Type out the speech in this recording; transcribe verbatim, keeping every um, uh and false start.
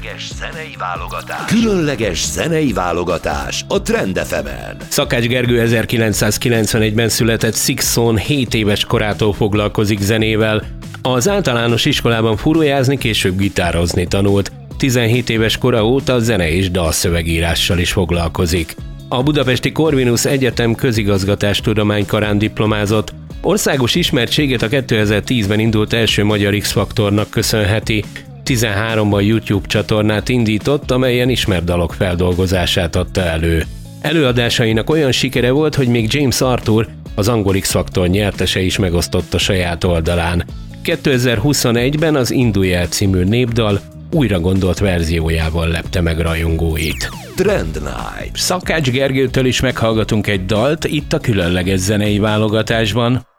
Különleges zenei válogatás. Különleges zenei válogatás a Trend ef emen. Szakács Gergő ezerkilencszázkilencvenegyben született Sixon hét éves korától foglalkozik zenével. Az általános iskolában furujázni, később gitározni tanult. tizenhét éves kora óta zene és dalszövegírással is foglalkozik. A budapesti Corvinus Egyetem közigazgatástudománykarán diplomázott. Országos ismertségét a kétezer-tízben indult első magyar X-faktornak köszönheti. tizenháromban YouTube csatornát indított, amelyen ismert dalok feldolgozását adta elő. Előadásainak olyan sikere volt, hogy még James Arthur, az angol X-faktor nyertese is megosztotta saját oldalán. kétezer-huszonegyben az Indulj el című népdal újra gondolt verziójával lepte meg rajongóit. Trend Night. Szakács Gergőtől is meghallgatunk egy dalt itt a különleges zenei válogatásban.